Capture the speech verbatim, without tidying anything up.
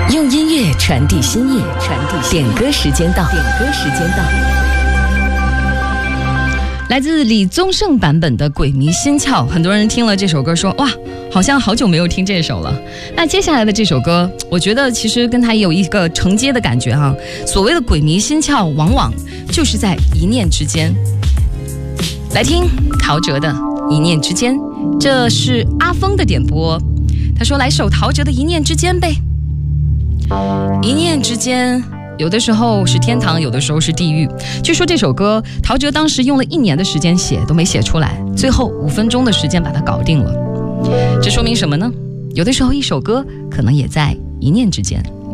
用音乐传递心意，传递点歌时间到，点歌时间到。来自李宗盛版本的《鬼迷心窍》，很多人听了这首歌说，哇，好像好久没有听这首了。那接下来的这首歌，我觉得其实跟它也有一个承接的感觉哈。所谓的鬼迷心窍，往往就是在一念之间。来听陶喆的《一念之间》，这是阿峰的点播。他说来首陶喆的《一念之间》呗。一念之间，有的时候是天堂，有的时候是地狱。据说这首歌陶喆当时用了一年的时间写，都没写出来，最后五分钟的时间把它搞定了。这说明什么呢？有的时候一首歌可能也在一念之间。